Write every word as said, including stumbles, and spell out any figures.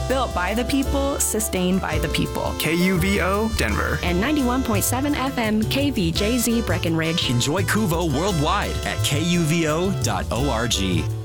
Built by the people, sustained by the people. K U V O, Denver. And ninety-one point seven F M K V J Z Breckenridge. Enjoy Kuvo worldwide at K U V O dot org.